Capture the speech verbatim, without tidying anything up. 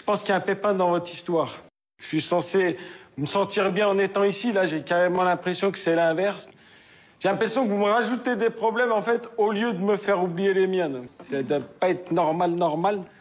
pense qu'il y a un pépin dans votre histoire. Je suis censé me sentir bien en étant ici. Là, j'ai carrément l'impression que c'est l'inverse. J'ai l'impression que vous me rajoutez des problèmes, en fait, au lieu de me faire oublier les miennes. Ça doit pas être normal, normal.